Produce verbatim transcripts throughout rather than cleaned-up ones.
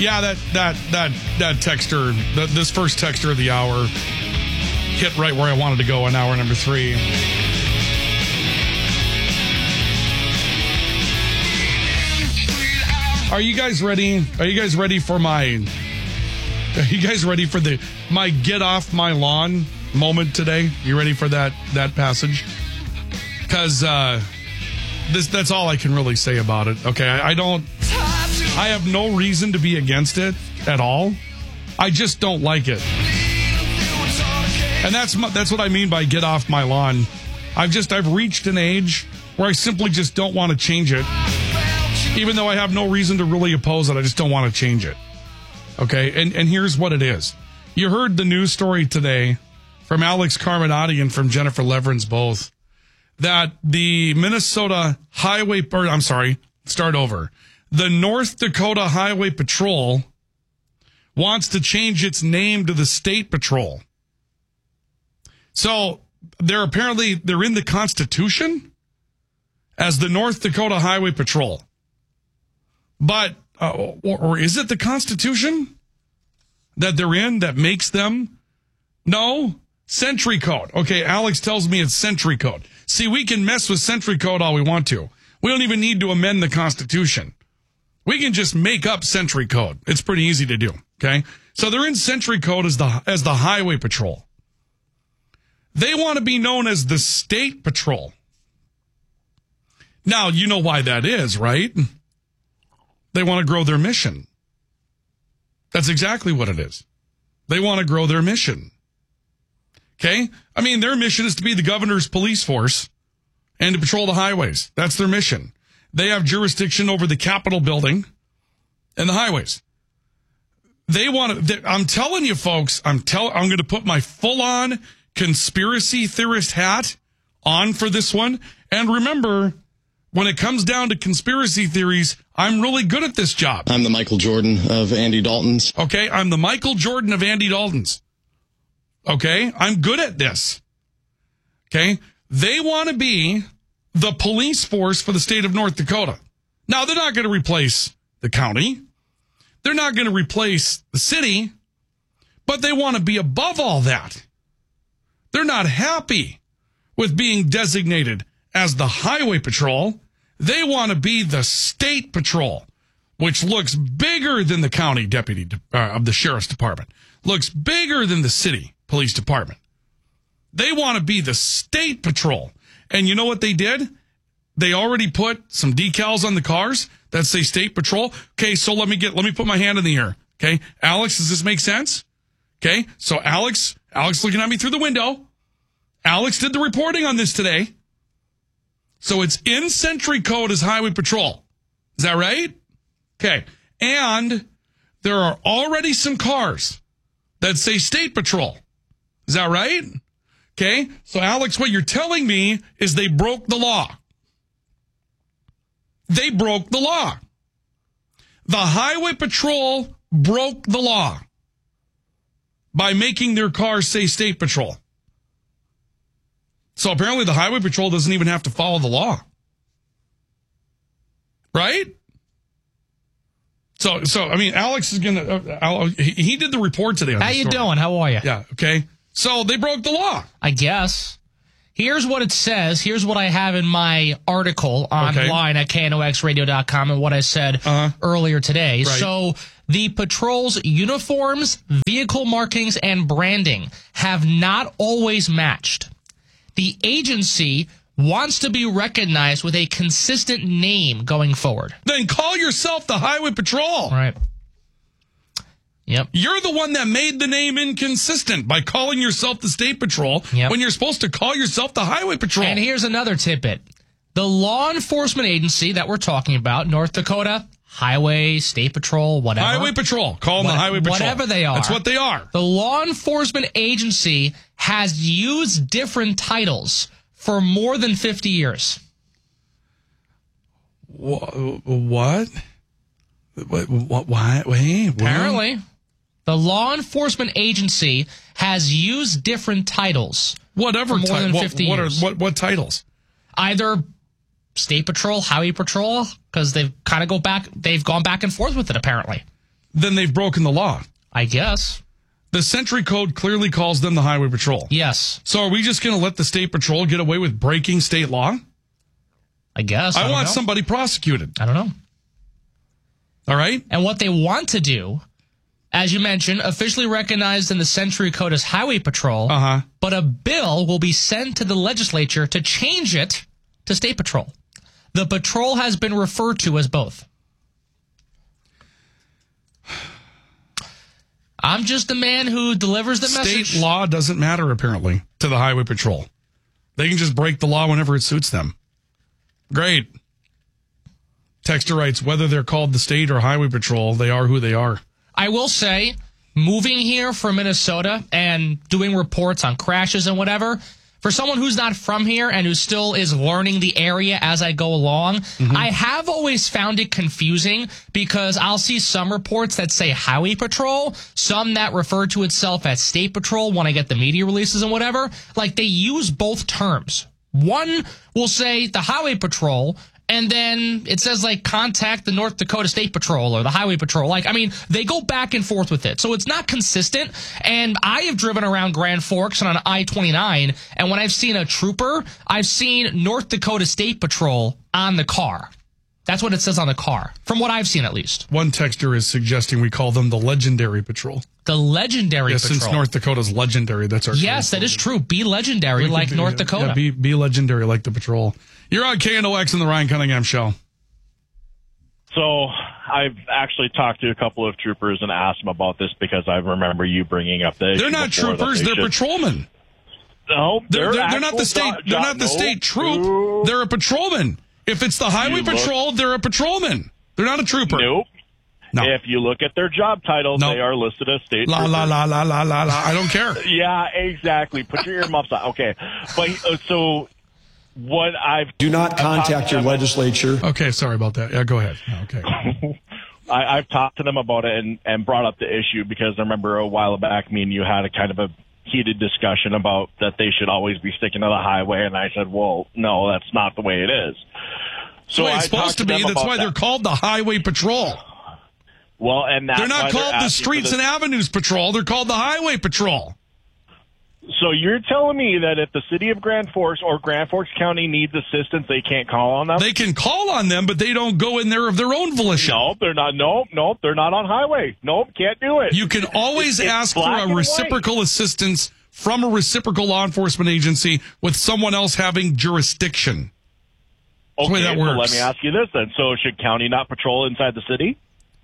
Yeah, that that that that texter, that, this first texter of the hour hit right where I wanted to go in hour number three. Are you guys ready? Are you guys ready for my? Are you guys ready for the my get off my lawn moment today? You ready for that that passage? Because uh, this that's all I can really say about it. Okay, I, I don't. I have no reason to be against it at all. I just don't like it, and that's my, that's what I mean by get off my lawn. I've just I've reached an age where I simply just don't want to change it. Even though I have no reason to really oppose it, I just don't want to change it. Okay, and, and here's what it is. You heard the news story today from Alex Carminati and from Jennifer Leverins both, that the Minnesota Highway, or I'm sorry, start over. The North Dakota Highway Patrol wants to change its name to the State Patrol. So they're apparently, they're in the Constitution as the North Dakota Highway Patrol. But, uh, or, or is it the Constitution that they're in that makes them? No, Century Code. Okay, Alex tells me it's Century Code. See, we can mess with Century Code all we want to. We don't even need to amend the Constitution. We can just make up Century Code. It's pretty easy to do, okay? So they're in Century Code as the as the Highway Patrol. They want to be known as the State Patrol. Now, you know why that is, right? They want to grow their mission. That's exactly what it is. They want to grow their mission. Okay? I mean, their mission is to be the governor's police force and to patrol the highways. That's their mission. They have jurisdiction over the Capitol building and the highways. They want to, I'm telling you folks, I'm tell, I'm going to put my full-on conspiracy theorist hat on for this one. And remember, when it comes down to conspiracy theories, I'm really good at this job. I'm the Michael Jordan of Andy Dalton's. Okay, I'm the Michael Jordan of Andy Dalton's. Okay, I'm good at this. Okay, they want to be the police force for the state of North Dakota. Now, they're not going to replace the county. They're not going to replace the city, but they want to be above all that. They're not happy with being designated as the Highway Patrol. They want to be the State Patrol, which looks bigger than the county deputy uh, of the sheriff's department, looks bigger than the city police department. They want to be the State Patrol. And you know what they did? They already put some decals on the cars that say State Patrol. Okay, so let me get, let me put my hand in the air. Okay, Alex, does this make sense? Okay, so Alex, Alex looking at me through the window. Alex did the reporting on this today. So it's in Century Code as Highway Patrol. Is that right? Okay. And there are already some cars that say State Patrol. Is that right? Okay. So, Alex, what you're telling me is they broke the law. They broke the law. The Highway Patrol broke the law by making their cars say State Patrol. So apparently the Highway Patrol doesn't even have to follow the law. Right? So, so I mean, Alex is going to, uh, he, he did the report today on How this you story. doing? How are you? Yeah, okay. So they broke the law. I guess. Here's what it says. Here's what I have in my article online okay. at K N O X radio dot com and what I said uh-huh. earlier today. Right. So the patrol's uniforms, vehicle markings, and branding have not always matched. The agency wants to be recognized with a consistent name going forward. Then call yourself the Highway Patrol. Right. Yep. You're the one that made the name inconsistent by calling yourself the State Patrol yep. when you're supposed to call yourself the Highway Patrol. And here's another tidbit. The law enforcement agency that we're talking about, North Dakota Highway, State Patrol, whatever. Highway Patrol. Call them what, the Highway Patrol. Whatever they are. That's what they are. The law enforcement agency has used different titles for more than fifty years. What? What? What? Why? Wait. Apparently, the law enforcement agency has used different titles. Whatever. For more ti- than what, fifty what years. Are, what? What titles? Either State Patrol, Highway Patrol, because they've kind of go back. They've gone back and forth with it. Apparently. then they've broken the law. I guess. The Century Code clearly calls them the Highway Patrol. Yes. So are we just going to let the State Patrol get away with breaking state law? I guess. I, I don't want know. somebody prosecuted. I don't know. All right? And what they want to do, as you mentioned, officially recognized in the Century Code as Highway Patrol, Uh-huh. but a bill will be sent to the legislature to change it to State Patrol. The patrol has been referred to as both. I'm just the man who delivers the State message. law doesn't matter, apparently, to the Highway Patrol. They can just break the law whenever it suits them. Great. Texter writes, whether they're called the State or Highway Patrol, they are who they are. I will say, moving here from Minnesota and doing reports on crashes and whatever, for someone who's not from here and who still is learning the area as I go along, mm-hmm. I have always found it confusing because I'll see some reports that say Highway Patrol, some that refer to itself as State Patrol when I get the media releases and whatever. Like, they use both terms. One will say the Highway Patrol, and then it says, like, contact the North Dakota State Patrol or the Highway Patrol. Like, I mean, they go back and forth with it. So it's not consistent. And I have driven around Grand Forks and on I twenty-nine, and when I've seen a trooper, I've seen North Dakota State Patrol on the car. That's what it says on the car, from what I've seen at least. One texter is suggesting we call them the Legendary Patrol. The Legendary yeah, Patrol. Since North Dakota's legendary, that's our Yes, that is true. Be legendary like be, North Dakota. Yeah, be, be legendary like the Patrol. You're on K N O X and the Ryan Cunningham Show. So I've actually talked to a couple of troopers and asked them about this because I remember you bringing up the. They're not troopers. They they're should... patrolmen. No, they're, they're, they're, they're not the state. Jo- they're not the no, state troop. no. They're a patrolman. If it's the Highway You Patrol, look- they're a patrolman. They're not a trooper. Nope. No. If you look at their job titles, No. they are listed as state La troopers. la la la la la la. I don't care. Yeah, exactly. Put your earmuffs on. Okay, but uh, so what I've Do not contact your legislature. Okay, sorry about that. Yeah, go ahead. Okay. I, I've talked to them about it and, and brought up the issue because I remember a while back, me and you had a kind of a heated discussion about that they should always be sticking to the highway, and I said, well, no, that's not the way it is. So the way it's I supposed talked to be. them That's about why that. they're called the Highway Patrol. Well, and that's They're not why called the asking Streets for and Avenues Patrol. They're called the Highway Patrol. So you're telling me that if the city of Grand Forks or Grand Forks County needs assistance, they can't call on them? They can call on them, but they don't go in there of their own volition. No, they're not. No, no, they're not on highway. Nope, can't do it. You can always It's ask for black a and white. reciprocal assistance from a reciprocal law enforcement agency with someone else having jurisdiction. That's the way Okay, that so works. let me ask you this then. So should county not patrol inside the city?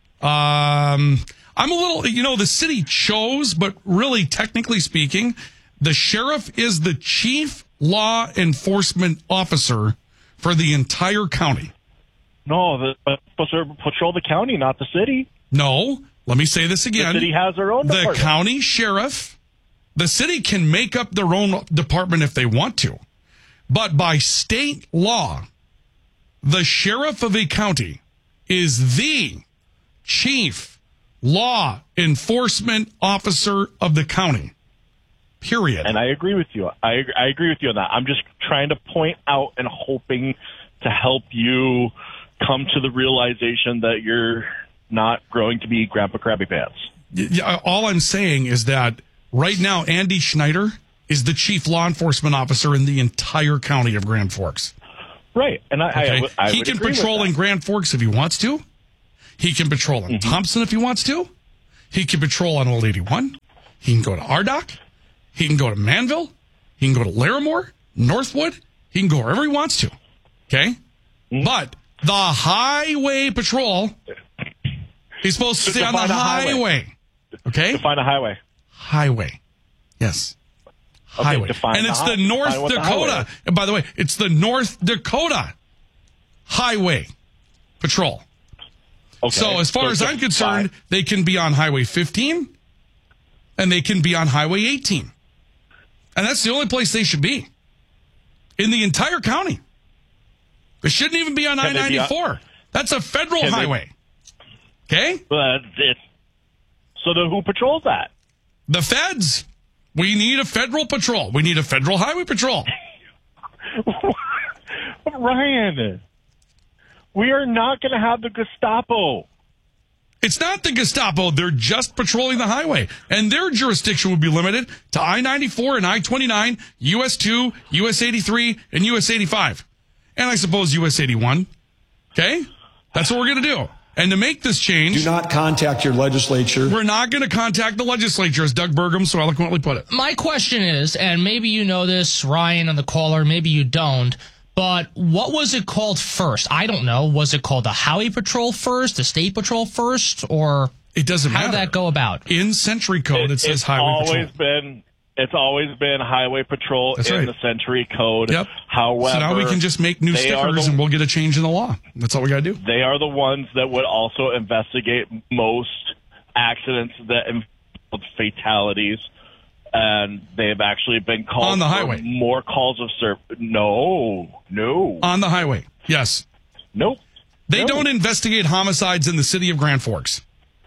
Um, I'm a little, you know, the city chose, but really, technically speaking, the sheriff is the chief law enforcement officer for the entire county. No, the, but supposed to patrol the county, not the city. No, let me say this again. The city has their own The department. county sheriff, the city can make up their own department if they want to. But by state law, the sheriff of a county is the chief law enforcement officer of the county. Period. And I agree with you. I I agree with you on that. I'm just trying to point out and hoping to help you come to the realization that you're not growing to be Grandpa Krabby Pants. Yeah, all I'm saying is that right now, Andy Schneider is the chief law enforcement officer in the entire county of Grand Forks. Right. And I, Okay? I, would- I he would can agree with patrol that. in Grand Forks if he wants to. He can patrol in Mm-hmm. Thompson if he wants to. He can patrol on Old eighty-one. He can go to R D O C. He can go to Manville. He can go to Larimore, Northwood. He can go wherever he wants to. Okay? Mm-hmm. But the Highway Patrol is supposed to To stay on the define a highway. highway. Okay? Define a highway. Highway. Yes. Okay, Highway. define And the it's hi- the North define what the Dakota. highway is. And by the way, it's the North Dakota Highway Patrol. Okay. So as far So as I'm define- concerned, they can be on Highway fifteen and they can be on Highway eighteen. And that's the only place they should be in the entire county. They shouldn't even be on I Can they be on- ninety-four. That's a federal Can they- highway. Okay? But it's, so then who patrols that? The feds. We need a federal patrol. We need a federal highway patrol. Ryan, we are not going to have the Gestapo. It's not the Gestapo. They're just patrolling the highway. And their jurisdiction would be limited to I ninety-four and I twenty-nine, U S two, U S eighty-three, and U S eighty-five. And I suppose U S eighty-one. Okay? That's what we're going to do. And to make this change... Do not contact your legislature. We're not going to contact the legislature, as Doug Burgum so eloquently put it. My question is, and maybe you know this, Ryan, on the caller, maybe you don't, but what was it called first? I don't know. Was it called the Highway Patrol first, the State Patrol first, or it doesn't how matter. did that go about? In Century Code, it, it says it's Highway always Patrol. Been, it's always been Highway Patrol That's in right. the Century Code. Yep. However, so now we can just make new stickers the, and we'll get a change in the law. That's all we got to do. They are the ones that would also investigate most accidents that involve fatalities. And they've actually been called on the highway. For more calls of service. No, no. On the highway, yes. Nope. They no. don't investigate homicides in the city of Grand Forks.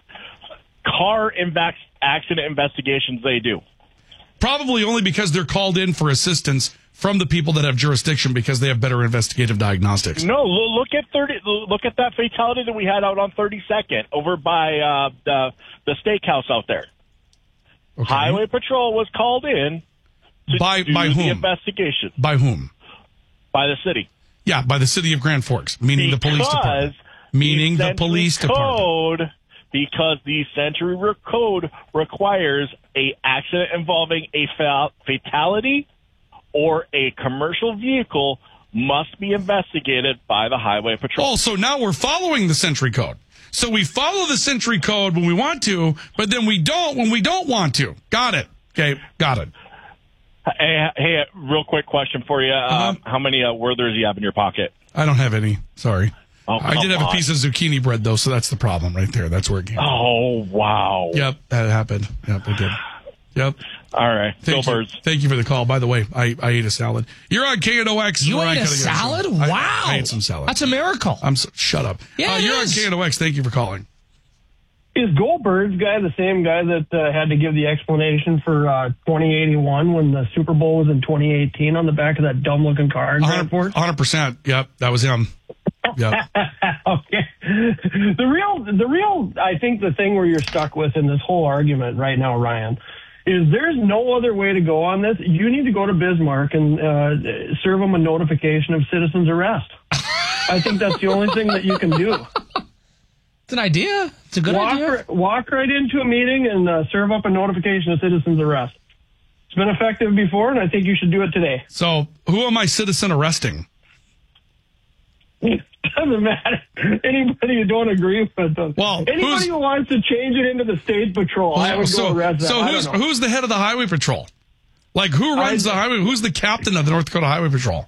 Car invac- accident investigations, they do. Probably only because they're called in for assistance from the people that have jurisdiction because they have better investigative diagnostics. No, look at thirty. Look at that fatality that we had out on thirty-second over by uh, the the steakhouse out there. Okay. Highway Patrol was called in to by do by the whom? investigation. By whom? By the city. Yeah, by the city of Grand Forks, meaning because the police department. Meaning the, the police code, department. Because the Century Code requires a accident involving a fa- fatality or a commercial vehicle must be investigated by the Highway Patrol. Oh, so now we're following the Century Code. So we follow the Century Code when we want to, but then we don't when we don't want to. Got it. Okay, got it. Hey, hey real quick question for you. Uh-huh. Um, how many uh, Werthers do you have in your pocket? I don't have any. Sorry. Oh, I did have on. a piece of zucchini bread, though, so that's the problem right there. That's where it came from. Oh, wow. Yep, that happened. Yep, it did. Yep. All right. Thank Go you. Birds. Thank you for the call. By the way, I, I ate a salad. You're on K N O X. You Ryan ate a Cunningham Show. salad? I- Wow. I ate some salad. That's a miracle. I'm so, shut up. Yeah, uh, it you're is. on K N O X. Thank you for calling. Is Goldberg's guy the same guy that uh, had to give the explanation for uh, twenty eighty-one when the Super Bowl was in twenty eighteen on the back of that dumb-looking car in Grand Forks? one hundred percent. Yep, that was him. Yep. Okay. The real, the real, I think the thing where you're stuck with in this whole argument right now, Ryan, is there's no other way to go on this. You need to go to Bismarck and uh, serve them a notification of citizen's arrest. I think that's the only thing that you can do. It's an idea. It's a good walk, idea. Walk right into a meeting and uh, serve up a notification of citizen's arrest. It's been effective before, and I think you should do it today. So, who am I citizen arresting? It doesn't matter. Anybody you don't agree with. Uh, Well, anybody who's- who wants to change it into the state patrol, I would so, go arrest them. so I who's don't know. who's the head of the highway patrol? Like, who runs I- the highway? Who's the captain of the North Dakota Highway Patrol?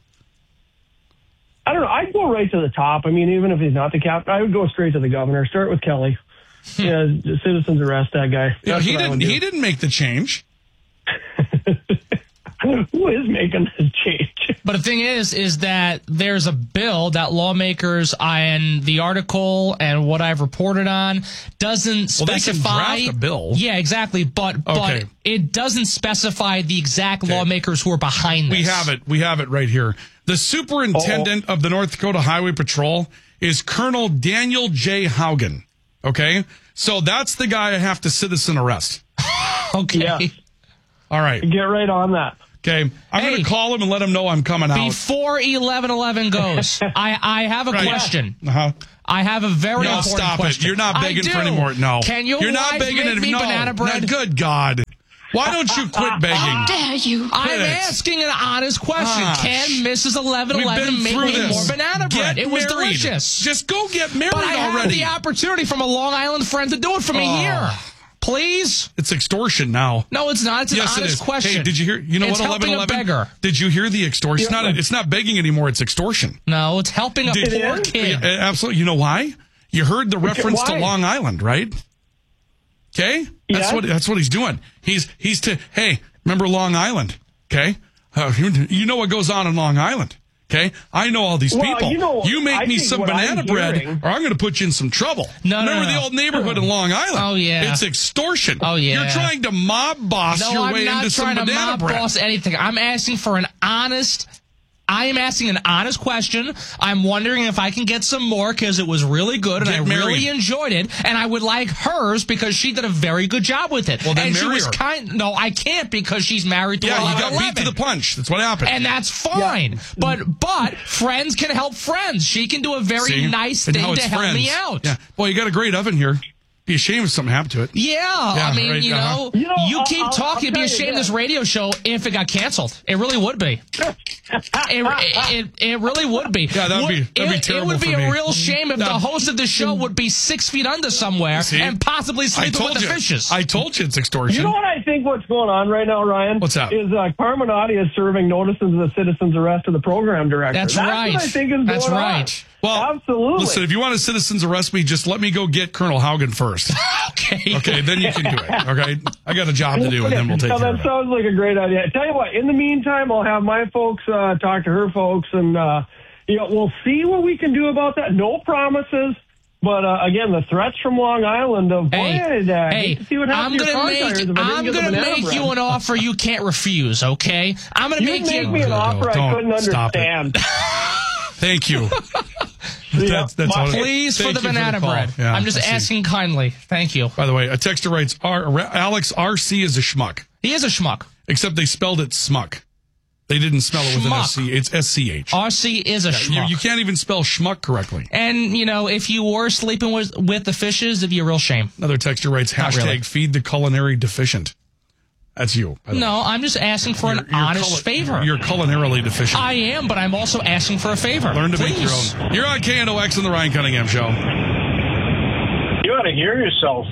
I don't know. I'd go right to the top. I mean, even if he's not the captain, I would go straight to the governor. Start with Kelly. Yeah, citizens arrest that guy. Yeah, That's he what I didn't. would do. He didn't make the change. Who is making this change? But the thing is, is that there's a bill that lawmakers and the article and what I've reported on doesn't Well, they can specify. draft a bill. Yeah, exactly. But Okay. but it doesn't specify the exact lawmakers who are behind this. We have it. We have it right here. The superintendent of the North Dakota Highway Patrol is Colonel Daniel J. Haugen. Okay, so that's the guy I have to citizen arrest. Okay. Yeah. All right. Get right on that. Okay, I'm Hey. going to call him and let him know I'm coming out. Before eleven eleven goes, I, I have a Right. question. Uh-huh. I have a very No, important stop question. it. You're not I begging do. for any more. No. Can your You're not wife begging make any me no, banana bread? No, good God. Why don't you quit begging? Dare you? I'm it. asking an honest question. Ah, Can Missus eleven We've eleven been make through me this. more banana bread? Get It was married. delicious. Just go get married but I have already. the opportunity from a Long Island friend to do it for me Oh. here. Please? It's extortion now. No, it's not. It's an Yes, it honest is. question. Hey, did you hear? You know It's what? helping eleven eleven. a beggar. Did you hear the extortion? It's not. It's not begging anymore. It's extortion. No, it's helping a Did- poor It is? kid. Yeah, absolutely. You know why? You heard the reference to why? Long Island, right? Okay, that's Yeah. what that's what he's doing. He's he's to hey, remember Long Island? Okay, uh, you, you know what goes on in Long Island? Okay, I know all these Well, people. you know, make I me think some what banana I'm bread, hearing- or I'm going to put you in some trouble. No, no, remember no. the old neighborhood in Long Island? Oh, yeah. it's extortion. Oh, yeah. you're trying to mob boss No, your I'm way not into some trying to banana mob bread. boss anything. I'm asking for an honest I am asking an honest question. I'm wondering if I can get some more because it was really good and Get I married. really enjoyed it. And I would like hers because she did a very good job with it. Well, then and she marry was her. kind. No, I can't because she's married to Yeah, a you got beat to the punch. That's what happened. And that's fine. But but friends can help friends. She can do a very See? nice And thing now to it's help friends. me out. Yeah. Well, you got a great oven here. Be ashamed if something happened to it. Yeah, Yeah, I mean, right, you, uh-huh. know, You know, you I'll- keep I'll- talking, I'll be tell you ashamed of this. this radio show if it got canceled. It really would be. it, it, it really would be. Yeah, that would be- that'd be it, terrible It would be for a me. real shame if the host of the show would be six feet under somewhere See? and possibly I sleeping told with the you. fishes. I told you it's extortion. You know what I think what's going on right now, Ryan? What's that? Is uh, Carminati is serving notices of the citizen's arrest to the program director. That's That's right. what I think is That's going right. on. Well, Absolutely. Listen, if you want a citizen's arrest me, just let me go get Colonel Haugen first. okay. Okay, then you can do it. Okay, I got a job to do, and then we'll take Now, care that of it. sounds like a great idea. I tell you what, in the meantime, I'll have my folks uh, talk to her folks, and uh, you know, we'll see what we can do about that. No promises, but uh, again, the threats from Long Island of boy, Hey, I'd, uh, hey, hate to see what happens I'm to your gonna car make tires if I didn't I'm get the gonna banana make bread. you an offer you can't refuse. Okay, I'm gonna You make make you. me an offer I Don't couldn't stop it. understand. Thank you. that's, that's My- all. Please for Thank the you banana call. bread. Yeah, I'm just I see. asking kindly. Thank you. By the way, a texter writes, R- Alex R C is a schmuck, He is a schmuck. except they spelled it smuck. They didn't spell it with an Schmuck. S C. It's S C H. R C is a You, schmuck. you can't even spell schmuck correctly. And, you know, if you were sleeping with, with the fishes, it'd be a real shame. Another texter writes, Not hashtag really. feed the culinary deficient. That's you. by the way. No, I'm just asking for an You're- you're honest culi- favor. You're culinarily deficient. I am, but I'm also asking for a favor. Learn to Please. make your own. You're on K N O X and the Ryan Cunningham Show. You ought to hear yourself.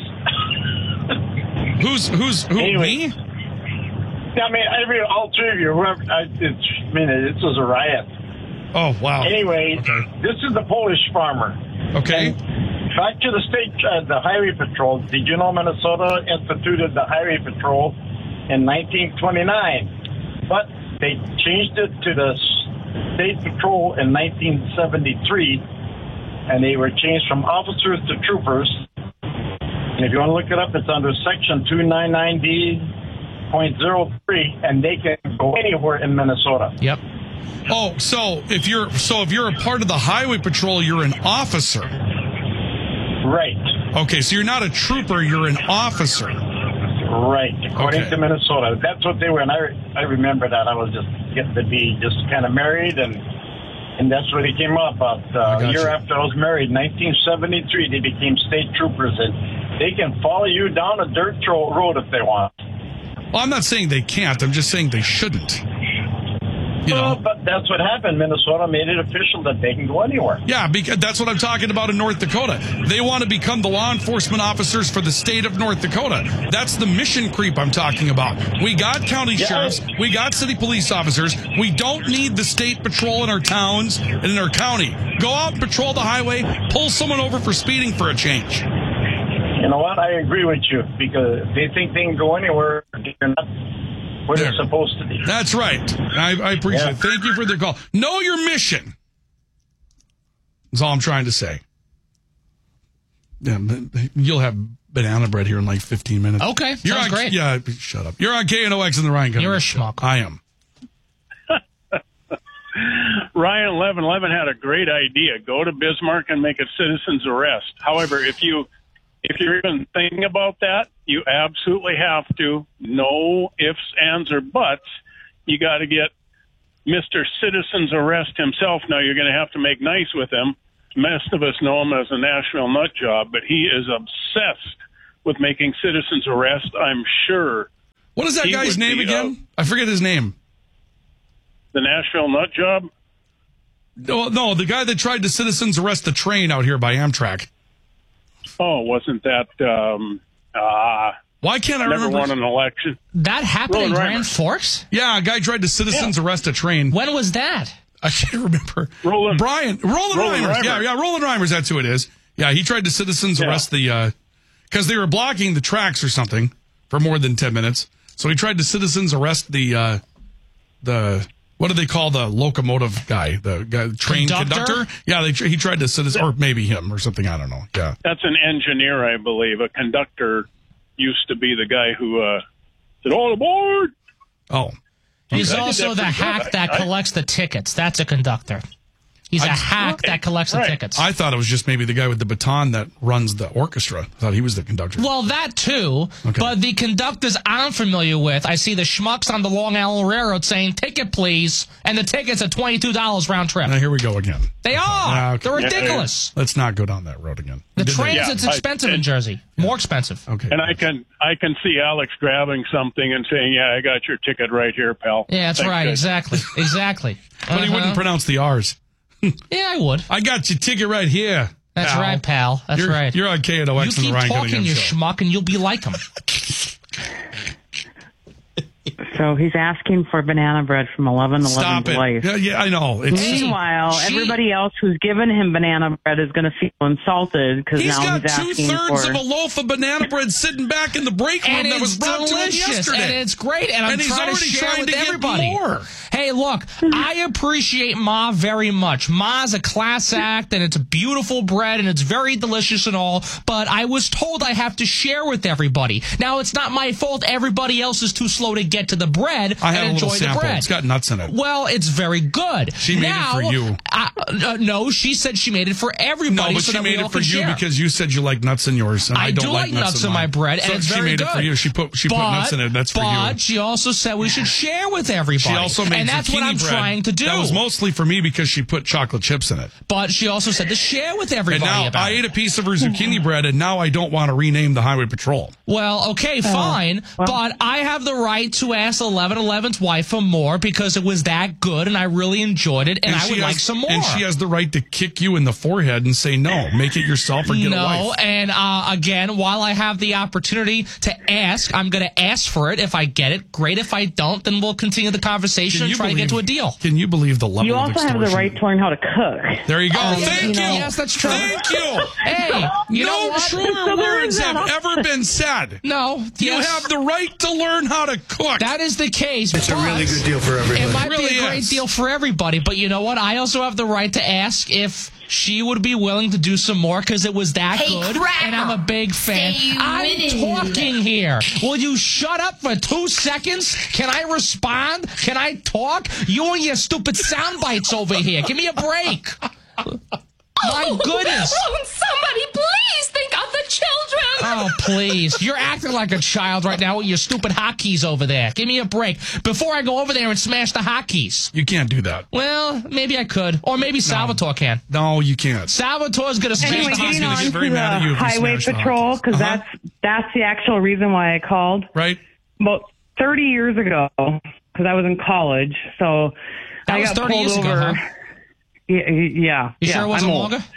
Who's, who's, who, Anyway. me? I mean, every all three of you. whoever- I, it's, I mean, this was a riot. Oh, wow. Anyway, Okay. this is the Polish farmer. Okay. Back to the state, uh, the highway patrol. Did you know Minnesota instituted the highway patrol in nineteen twenty-nine? But they changed it to the state patrol in nineteen seventy-three, and they were changed from officers to troopers. And if you want to look it up, it's under section two ninety-nine D point oh three, and they can go anywhere in Minnesota. Yep. Oh, so if you're so if you're a part of the highway patrol, you're an officer. Right. Okay, so you're not a trooper, you're an officer. Right, according Okay. to Minnesota. That's what they were, and I, I remember that. I was just getting to be just kind of married, and and that's what it came up. About uh, I a got year you. after I was married, nineteen seventy-three, they became state troopers, and they can follow you down a dirt tro- road if they want. Well, I'm not saying they can't, I'm just saying they shouldn't. You Well, know? but that's what happened. Minnesota made it official that they can go anywhere. Yeah, because that's what I'm talking about in North Dakota. They want to become the law enforcement officers for the state of North Dakota. That's the mission creep I'm talking about. We got county Yeah. sheriffs, we got city police officers. We don't need the state patrol in our towns and in our county. Go out and patrol the highway, pull someone over for speeding for a change. You know what? I agree with you, because they think they can go anywhere. They're not where There. they're supposed to be. That's right. I, I appreciate Yeah. it. Thank you for the call. Know your mission. That's all I'm trying to say. Yeah, but you'll have banana bread here in like fifteen minutes. Okay, You're sounds on, great. Yeah, shut up. You're on K N O X and the Ryan Cunningham You're a Show. schmuck. I am. Ryan eleven eleven had a great idea. Go to Bismarck and make a citizen's arrest. However, if you if you're even thinking about that, you absolutely have to. No ifs, ands, or buts. You got to get Mister Citizen's Arrest himself. Now you're going to have to make nice with him. Most of us know him as a Nashville nut job, but he is obsessed with making citizens arrest. I'm sure What is that He guy's would name be, again? I forget his name. the Nashville nut job. No, no, the guy that tried to citizens arrest the train out here by Amtrak. Oh, wasn't that? Um, uh, Why can't I never remember? won an election. That happened in Roland Grand Reimer. Forks? Yeah, a guy tried to citizens arrest a train. When was that? I can't remember. Roland- Brian. Roland, Roland Reimers. Reimer. Yeah, yeah, Roland Reimers. That's who it is. Yeah, he tried to citizens Yeah. arrest the, because they were blocking the tracks or something for more than ten minutes. So he tried to citizens arrest the, uh, the, what do they call the locomotive guy? The guy, train Conductor? conductor? Yeah, they, he tried to citizen, or maybe him or something. I don't know. Yeah. That's an engineer, I believe. A conductor used to be the guy who uh, said, "All aboard!" Oh. He's I did also that the pretty good. hack that I- collects the tickets. That's a conductor. He's a I- hack that collects the Right. tickets. I thought it was just maybe the guy with the baton that runs the orchestra. I thought he was the conductor. Well, that too, Okay. but the conductors I'm familiar with, I see the schmucks on the Long Island Railroad saying, ticket please, and the tickets are twenty-two dollars round trip. Now, here we go again. They are. Ah, okay. They're Yeah, ridiculous. Let's not go down that road again. The We did that. transit's Yeah, I- expensive in and- Jersey. More expensive. Okay. And I can I can see Alex grabbing something and saying, "Yeah, I got your ticket right here, pal." Yeah, that's Thanks, right. guys. Exactly. Exactly. But he wouldn't Uh-huh. pronounce the R's. Yeah, I would. I got your ticket right here. That's pal. right, pal. That's you're, right. You're on K N O X You and the keep Ryan talking, Cunningham you show. schmuck, and you'll be like him. So he's asking for banana bread from eleven Stop eleven's it. wife. Yeah, yeah, I know. It's Meanwhile, She- everybody else who's given him banana bread is going to feel insulted because He's now got he's two asking thirds for. of a loaf of banana bread sitting back in the break room And that was it's brought to him delicious, yesterday. and it's great, and I'm And he's trying to already share trying with to get everybody. more. Hey, look, I appreciate Ma very much. Ma's a class act, and it's a beautiful bread, and it's very delicious and all, but I was told I have to share with everybody. Now, it's not my fault everybody else is too slow to get to the bread I had and a little enjoy the sample. bread. It's got nuts in it. Well, it's very good. She made it now, for you. I, uh, no, she said she made it for everybody. No, but so she that we made all it for could you share. because you said you like nuts in yours, and I, I don't do like nuts in mine. my bread, So and it's she very made good. it for you. She put she but, put nuts in it. That's for but you. she also said we should share with everybody. She also made and that's what zucchini I'm bread. trying to do. That was mostly for me because she put chocolate chips in it. But she also said to share with And everybody now about I it. ate a piece of her zucchini bread, and now I don't want to rename the Highway Patrol. Well, okay, fine, but I have the right to ask eleven eleven's wife for more because it was that good and I really enjoyed it and, I she would has, like some more. And she has the right to kick you in the forehead and say, no, make it yourself or get no, a wife. and uh, again, while I have the opportunity to ask, I'm going to ask for it. If I get it, great. If I don't, then we'll continue the conversation Can and you try to get to a believe- deal. Can you believe the level You of also have extortion? the right to learn how to cook. There you go. Oh, yeah, Thank you you. know, yes, that's true. Thank you. Hey, you know no what? truer So there words is have that. ever been said. No, You yes, have the right to learn how to cook. that is the case. It's a really good deal for everybody. It might It really be a great is. deal for everybody, but you know what? I also have the right to ask if she would be willing to do some more because it was that Hey, good, Cracker, and I'm a big fan. stay I'm with it. talking here. Will you shut up for two seconds? Can I respond? Can I talk? You and your stupid sound bites over here. Give me a break. My goodness. Won't somebody please think of the children? Oh, please. You're acting like a child right now with your stupid hotkeys over there. Give me a break. Before I go over there and smash the hotkeys. You can't do that. Well, maybe I could. Or maybe Salvatore can. No, you can't. Salvatore's going to smash Anyway, the He's getting gonna hotkeys. get on very to mad at you the if you Highway smash the Patrol hotkeys. because Uh-huh. that's that's the actual reason why I called. Right? About thirty years ago, because I was in college, so That I was got thirty pulled years ago, over. huh? Yeah, yeah. You yeah, sure it wasn't I'm old. longer?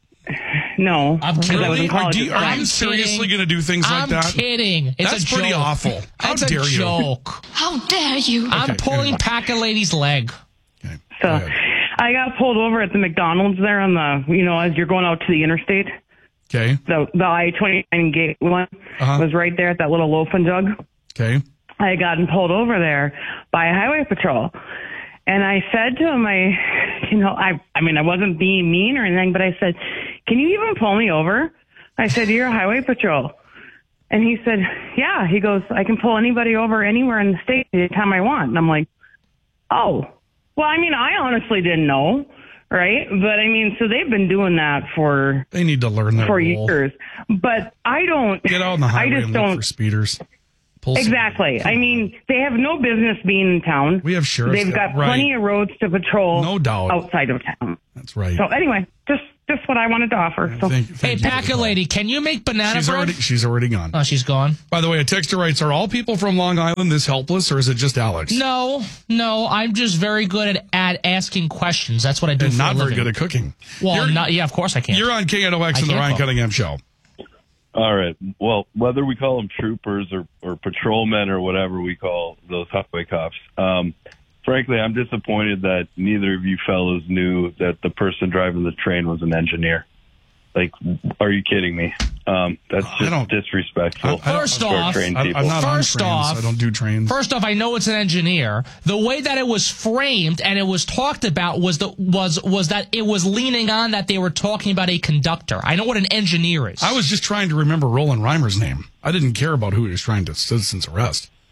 No, I'm because I was Really? in Are, college. do at you, the are time. you seriously kidding. going to do things like I'm that? kidding. It's That's a pretty joke. awful. How It's dare a you? joke. How dare you? I'm Okay, pulling anyway. Packer Lady's leg. Okay, So go ahead. I got pulled over at the McDonald's there on the, you know, as you're going out to the interstate. Okay. The the I twenty-nine gate one Uh-huh. was right there at that little loaf and jug. Okay. I had gotten pulled over there by a highway patrol. And I said to him, I, you know, I, I mean, I wasn't being mean or anything, but I said, can you even pull me over? I said, you're a highway patrol. And he said, yeah. He goes, I can pull anybody over anywhere in the state anytime I want. And I'm like, oh, well, I mean, I honestly didn't know. Right. But I mean, so they've been doing that for, They need to learn that for rule. years, but I don't, Get out on the I highway just and look don't. for speeders. Pull some- Exactly. Come I on. mean, they have no business being in town. We have sheriffs They've that- got plenty right. of roads to patrol. No doubt. Outside of town. That's right. So anyway, just just what I wanted to offer. So Thank- Hey, thank you. Packer Lady, can you make banana She's bread? already, she's already gone. Oh, she's gone. By the way, a texter writes, are all people from Long Island this helpless, or is it just Alex? No, no, I'm just very good at, at asking questions. That's what I do And for not a very living. good at cooking. Well, You're- not, yeah, of course I can. You're on K N O X I and the can't Ryan cook. Cunningham Show. All right. Well, whether we call them troopers or, or patrolmen or whatever we call those highway cops, um, frankly, I'm disappointed that neither of you fellows knew that the person driving the train was an engineer. Like, are you kidding me? Um, that's I just don't- disrespectful. I- I don't- First to our off, trained I, people. I'm not First on trains. off- I don't do trains. First off, I know it's an engineer. The way that it was framed and it was talked about was the was was that it was leaning on that they were talking about a conductor. I know what an engineer is. I was just trying to remember Roland Reimer's name. I didn't care about who he was trying to citizens arrest.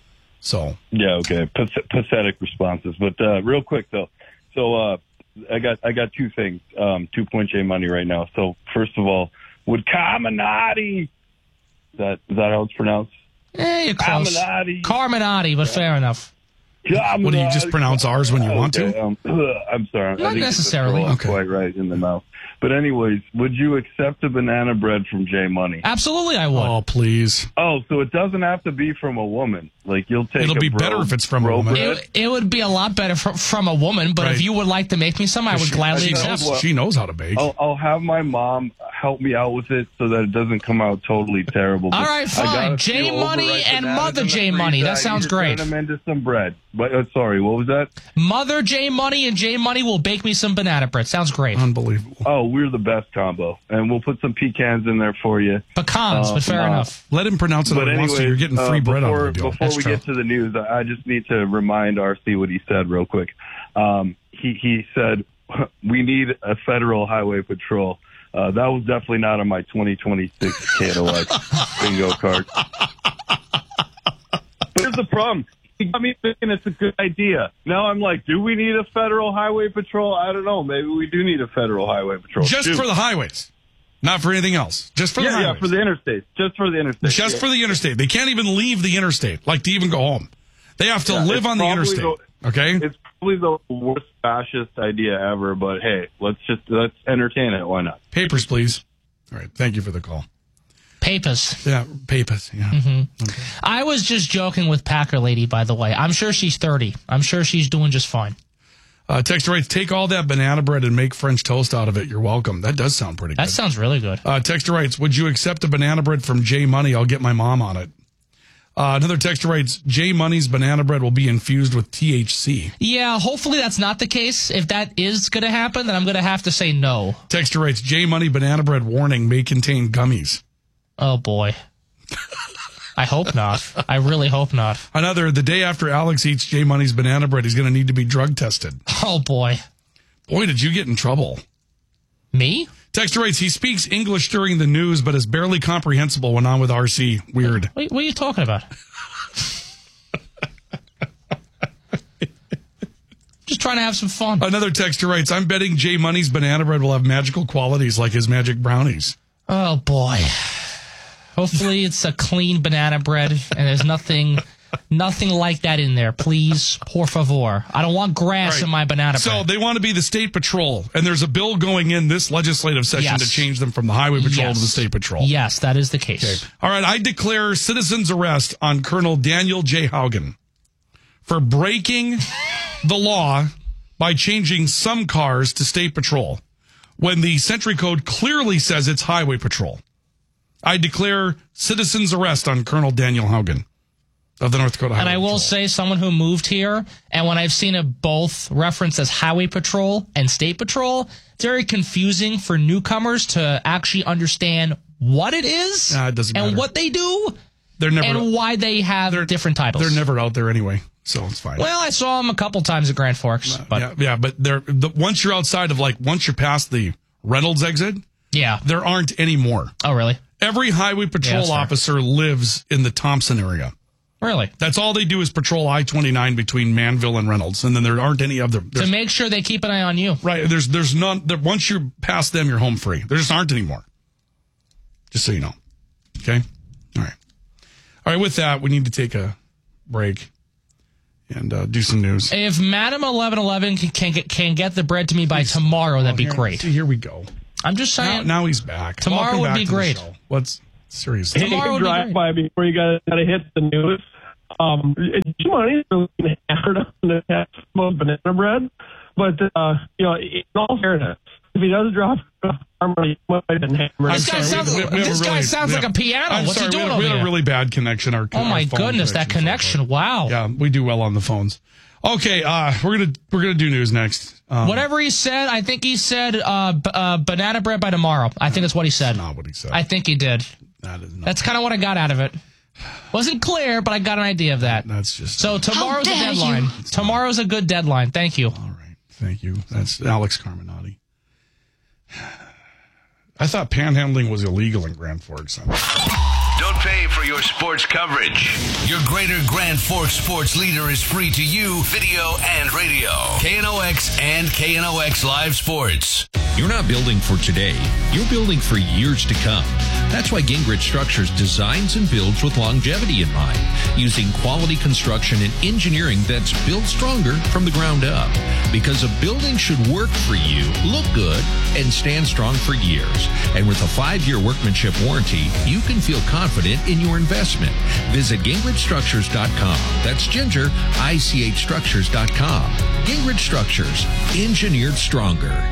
So yeah, okay, Path- pathetic responses. But uh, real quick though, so uh, I got I got two things. Um, two point J Money right now. So first of all, would Carminati? Is that is that how it's pronounced? Eh, you're close. Carminati. Carminati, but fair enough. Carminati. What do you just pronounce ours when you want okay, to? Um, I'm sorry. Not I think necessarily. It's Okay. quite right in the mouth. But anyways, would you accept a banana bread from J Money? Absolutely, I would. Oh, please. Oh, so it doesn't have to be from a woman. Like you'll take. It'll a be bro, better if it's from a bro woman. bread? It, it would be a lot better from, from a woman, but Right. if you would like to make me some, I would She- gladly she, accept. knows, she knows how to bake. I'll, I'll have my mom help me out with it so that it doesn't come out totally terrible. All But right, I got fine. a J few Money overripe and bananas Mother in the J Money. freezer. That I sounds need to great. Turn them into some bread. But uh, sorry, what was that? Mother J Money and J Money will bake me some banana bread. Sounds great. Unbelievable. Oh, we're the best combo, and we'll put some pecans in there for you. Pecans, Uh, but fair uh, enough. Let him pronounce it But how he wants to. anyways, You're getting free uh, bread before, out of the deal. Before That's we true. get to the news, I I just need to remind R C what he said real quick. Um, he, he said, we need a federal highway patrol. Uh, that was definitely not on my twenty twenty-six Cadillac bingo card. But here's the problem. He got me thinking it's a good idea. Now I'm like, do we need a federal highway patrol? I don't know. Maybe we do need a federal highway patrol. Just Shoot. for the highways, not for anything else. Just for the yeah, highways. yeah, for the interstate. Just for the interstate. Just yeah. for the interstate. They can't even leave the interstate, like to even go home. They have to Yeah, live it's on the probably interstate. the- okay? It's probably the worst fascist idea ever, but hey, let's just let's entertain it. Why not? Papers, please. All right. Thank you for the call. Papers. Yeah, papers. Yeah. Mm-hmm. Okay. I was just joking with Packer Lady, by the way. I'm sure she's thirty. I'm sure she's doing just fine. Uh, Texter writes, take all that banana bread and make French toast out of it. You're welcome. That does sound pretty That good. sounds really good. Uh, Texter writes, would you accept a banana bread from J Money? I'll get my mom on it. Uh, another texter writes, J Money's banana bread will be infused with T H C. Yeah, hopefully that's not the case. If that is going to happen, then I'm going to have to say no. Texter writes, J Money banana bread warning may contain gummies. Oh, boy. I hope not. I really hope not. Another, the day after Alex eats J Money's banana bread, he's going to need to be drug tested. Oh, boy. Boy, did you get in trouble. Me? Texter writes, he speaks English during the news, but is barely comprehensible when on with R C. Weird. What, what are you talking about? Just trying to have some fun. Another texter writes, I'm betting J Money's banana bread will have magical qualities like his magic brownies. Oh, boy. Hopefully it's a clean banana bread and there's nothing nothing like that in there. Please, por favor. I don't want grass Right. in my banana So bread. they want to be the state patrol, and there's a bill going in this legislative session Yes. to change them from the highway patrol Yes. to the state patrol. Yes, that is the case. Okay. All right, I declare citizen's arrest on Colonel Daniel J. Haugen for breaking the law by changing some cars to state patrol when the Century Code clearly says it's highway patrol. I declare citizen's arrest on Colonel Daniel Haugen of the North Dakota Highway And I will Patrol. say, someone who moved here, and when I've seen it both referenced as highway patrol and state patrol, it's very confusing for newcomers to actually understand what it is Nah, it doesn't and matter. what they do They're never and why they have different titles. they're never out there anyway, so it's fine. Well, I saw them a couple times at Grand Forks, but yeah, yeah, but they're the, once you're outside of like once you're past the Reynolds exit, yeah, there aren't any more. Oh, really? Every highway Yeah, patrol that's fair. officer lives in the Thompson area. Really? That's all they do is patrol I twenty-nine between Manville and Reynolds, and then there aren't any other. To make sure they keep an eye on you. Right? There's there's none. There, once you're past them, you're home free. There just aren't anymore. Just so you know. Okay. All right. All right. With that, we need to take a break and uh, do some news. If Madam eleven eleven can, can, get, can get the bread to me by tomorrow, that'd be here, great. See, here we go. I'm just saying. Now, now he's back. Tomorrow Welcome would back be to the great. show. What's seriously? Hey, Tomorrow would be drive great. by before you got to hit the news. Um, J Money's really hammered on the text about banana bread, but uh, you know, in all fairness, if he does drop armor, he might have been hammered. This guy sounds, we- we- we have this a guy really- sounds we like have- a piano. I'm What's sorry, he doing we had, over we had here? a really bad connection. Our, Oh our my phone goodness, that connection! Wow. Yeah, we do well on the phones. Okay, uh, we're gonna we're gonna do news next. Um, Whatever he said, I think he said uh, b- uh, banana bread by tomorrow. I think that's what he said. Not what he said. I think he did. That is not. That's kind of what I got out of it. Wasn't clear, but I got an idea of that. That's just. So tomorrow's a dare you. deadline. Tomorrow's a good deadline. Thank you. All right, thank you. That's Alex Carminati. I thought panhandling was illegal in Grand Forks. don't pay for your sports coverage. Your greater Grand Forks sports leader is free to you, video and radio. K N O X and K N O X Live Sports. You're not building for today. You're building for years to come. That's why Gingrich Structures designs and builds with longevity in mind, using quality construction and engineering that's built stronger from the ground up. Because a building should work for you, look good, and stand strong for years. And with a five-year workmanship warranty, you can feel confident in your investment. Visit Gingrich Structures dot com. That's Ginger, I C H Structures dot com. Gingrich Structures, engineered stronger.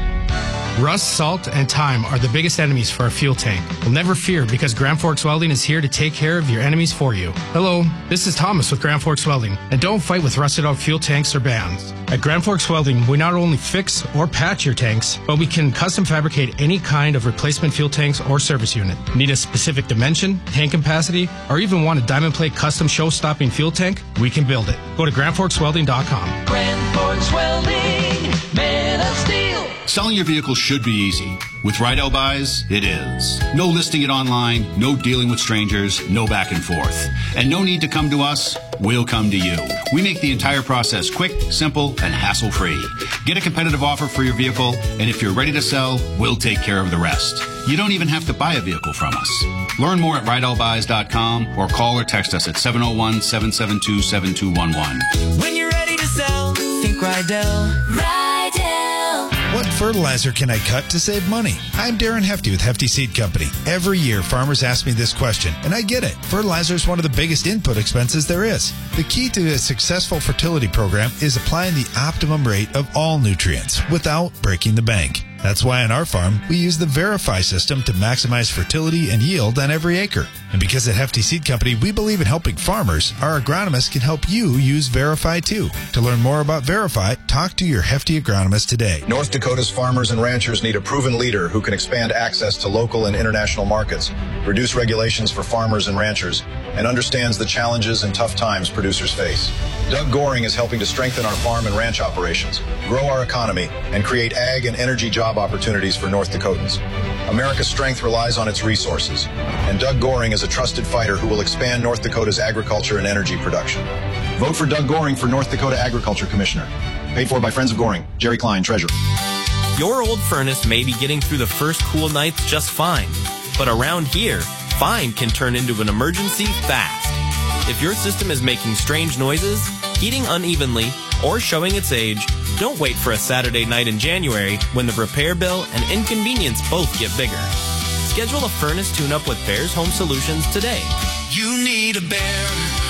Rust, salt, and time are the biggest enemies for a fuel tank. Well, never fear, because Grand Forks Welding is here to take care of your enemies for you. Hello, this is Thomas with Grand Forks Welding, and don't fight with rusted out fuel tanks or bands. At Grand Forks Welding, we not only fix or patch your tanks, but we can custom fabricate any kind of replacement fuel tanks or service unit. Need a specific dimension, tank capacity, or even want a diamond plate custom show-stopping fuel tank? We can build it. Go to Grand Forks Welding dot com. Grand Forks Welding, made of steel. Selling your vehicle should be easy. With Rydell Buys, it is. No listing it online, no dealing with strangers, no back and forth. And no need to come to us, we'll come to you. We make the entire process quick, simple, and hassle-free. Get a competitive offer for your vehicle, and if you're ready to sell, we'll take care of the rest. You don't even have to buy a vehicle from us. Learn more at Rydell Buys dot com or call or text us at seven oh one, seven seven two, seven two one one. When you're ready to sell, think Rydell. Rydell. What fertilizer can I cut to save money? I'm Darren Hefty with Hefty Seed Company. Every year, farmers ask me this question, and I get it. Fertilizer is one of the biggest input expenses there is. The key to a successful fertility program is applying the optimum rate of all nutrients without breaking the bank. That's why on our farm, we use the Verify system to maximize fertility and yield on every acre. And because at Hefty Seed Company, we believe in helping farmers, our agronomists can help you use Verify too. To learn more about Verify, talk to your Hefty agronomist today. North Dakota's farmers and ranchers need a proven leader who can expand access to local and international markets, reduce regulations for farmers and ranchers, and understands the challenges and tough times producers face. Doug Goring is helping to strengthen our farm and ranch operations, grow our economy, and create ag and energy job opportunities for North Dakotans. America's strength relies on its resources, and Doug Goring is a trusted fighter who will expand North Dakota's agriculture and energy production. Vote for Doug Goring for North Dakota Agriculture Commissioner. Paid for by Friends of Goring. Jerry Klein, Treasurer. Your old furnace may be getting through the first cool nights just fine, but around here, fine can turn into an emergency fast. If your system is making strange noises, heating unevenly, or showing its age, don't wait for a Saturday night in January when the repair bill and inconvenience both get bigger. Schedule a furnace tune-up with Bears Home Solutions today. You need a bear,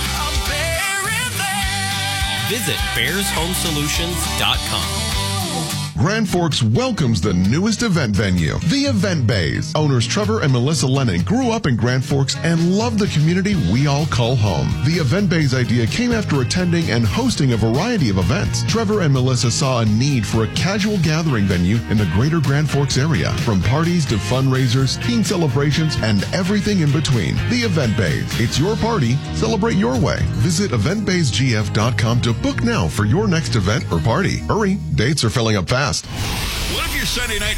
a bear in there. Visit bears home solutions dot com. Grand Forks welcomes the newest event venue, the Event Bays. Owners Trevor and Melissa Lennon grew up in Grand Forks and love the community we all call home. The Event Bays idea came after attending and hosting a variety of events. Trevor and Melissa saw a need for a casual gathering venue in the greater Grand Forks area, from parties to fundraisers, teen celebrations, and everything in between. The Event Bays. It's your party. Celebrate your way. Visit event bays g f dot com to book now for your next event or party. Hurry, dates are filling up fast. What if your Sunday night